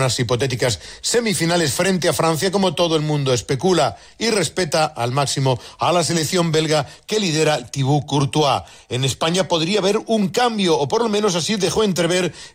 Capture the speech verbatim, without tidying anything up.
unas hipotéticas semifinales frente a Francia, como todo el mundo especula, y respeta al máximo a la selección belga que lidera Thibaut Courtois. En España podría haber un cambio, o por lo menos así dejó entrever